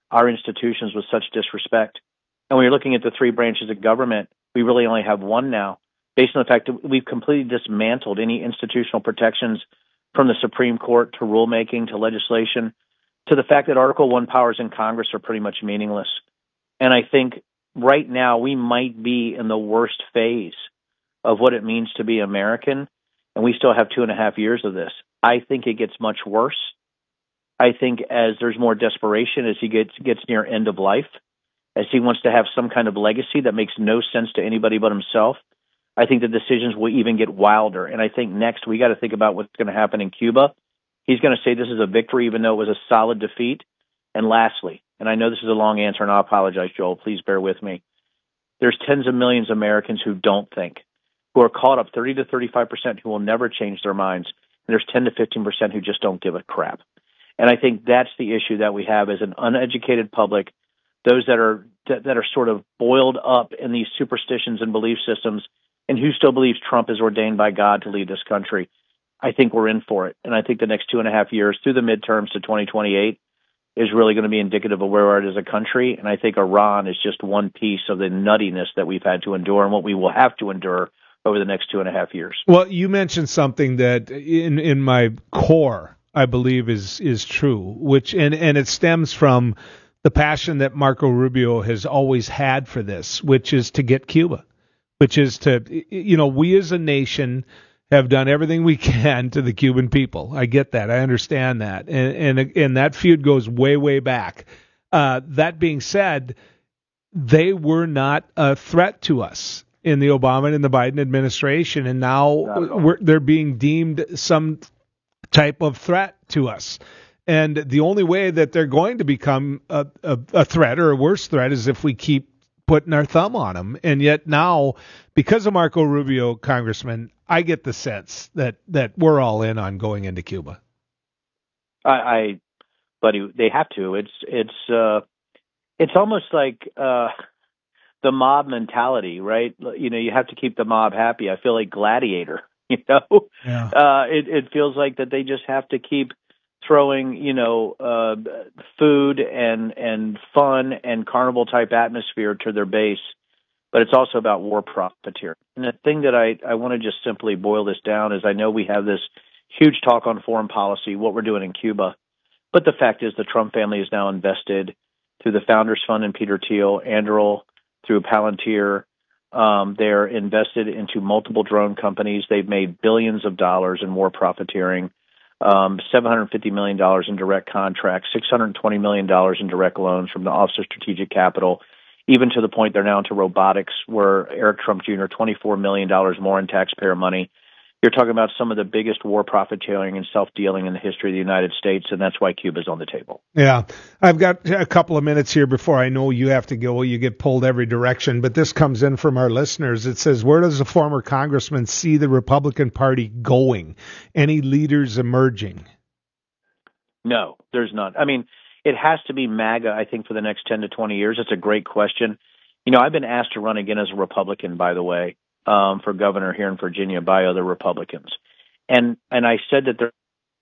our institutions with such disrespect. And when you're looking at the three branches of government, we really only have one now, based on the fact that we've completely dismantled any institutional protections from the Supreme Court to rulemaking to legislation to the fact that Article I powers in Congress are pretty much meaningless. And I think right now we might be in the worst phase of what it means to be American, and we still have 2.5 years of this. I think it gets much worse. I think as there's more desperation, as he gets near end of life, as he wants to have some kind of legacy that makes no sense to anybody but himself, I think the decisions will even get wilder. And I think next we got to think about what's going to happen in Cuba. He's going to say this is a victory, even though it was a solid defeat. And lastly, and I know this is a long answer, and I apologize, Joel, please bear with me. There's tens of millions of Americans who don't think, who are caught up 30 to 35% who will never change their minds. And there's 10 to 15% who just don't give a crap. And I think that's the issue that we have as an uneducated public, those that are sort of boiled up in these superstitions and belief systems, and who still believes Trump is ordained by God to lead this country. I think we're in for it. And I think the next 2.5 years through the midterms to 2028 is really going to be indicative of where we're at as a country. And I think Iran is just one piece of the nuttiness that we've had to endure and what we will have to endure over the next 2.5 years. Well, you mentioned something that in my core, I believe is true, which and it stems from the passion that Marco Rubio has always had for this, which is to get Cuba, which is to, we as a nation have done everything we can to the Cuban people. I get that. I understand that. And that feud goes way, way back. That being said, they were not a threat to us in the Obama and the Biden administration, and now they're being deemed some type of threat to us. And the only way that they're going to become a threat or a worse threat is if we keep putting our thumb on them. And yet now, because of Marco Rubio, Congressman, I get the sense that we're all in on going into Cuba. Buddy, they have to. It's almost like the mob mentality, right? You have to keep the mob happy. I feel like Gladiator. Yeah. It feels like that they just have to keep throwing, food and fun and carnival type atmosphere to their base. But it's also about war profiteering. And the thing that I want to just simply boil this down is I know we have this huge talk on foreign policy, what we're doing in Cuba. But the fact is the Trump family is now invested through the Founders Fund and Peter Thiel, Anduril, through Palantir. They're invested into multiple drone companies. They've made billions of dollars in war profiteering, $750 million in direct contracts, $620 million in direct loans from the Office of Strategic Capital, even to the point they're now into robotics, where Eric Trump Jr., $24 million more in taxpayer money. You're talking about some of the biggest war profiteering and self-dealing in the history of the United States, and that's why Cuba's on the table. Yeah. I've got a couple of minutes here before I know you have to go. You get pulled every direction, but this comes in from our listeners. It says, where does the former congressman see the Republican Party going? Any leaders emerging? No, there's none. I mean, it has to be MAGA, I think, for the next 10 to 20 years. It's a great question. I've been asked to run again as a Republican, by the way, for governor here in Virginia by other Republicans. And I said that there.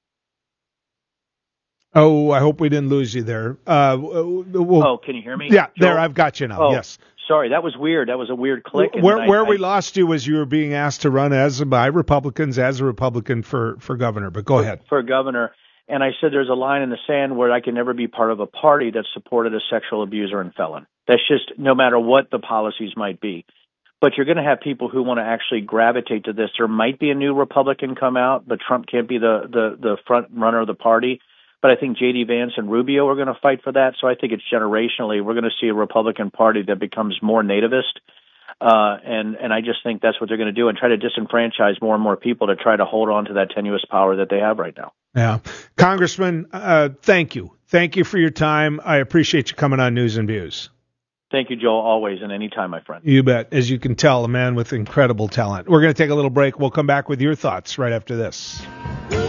Oh, I hope we didn't lose you there. Can you hear me? Yeah, Joel? There, I've got you now. Oh, yes. Sorry, that was weird. That was a weird click. Where we lost you was you were being asked to run by Republicans as a Republican for governor, but go ahead. For governor. And I said there's a line in the sand where I can never be part of a party that supported a sexual abuser and felon. That's just no matter what the policies might be. But you're going to have people who want to actually gravitate to this. There might be a new Republican come out, but Trump can't be the front runner of the party. But I think J.D. Vance and Rubio are going to fight for that. So I think it's generationally, we're going to see a Republican Party that becomes more nativist. And I just think that's what they're going to do and try to disenfranchise more and more people to try to hold on to that tenuous power that they have right now. Yeah. Congressman, thank you. Thank you for your time. I appreciate you coming on News and Views. Thank you, Joel, always and anytime, my friend. You bet. As you can tell, a man with incredible talent. We're going to take a little break. We'll come back with your thoughts right after this.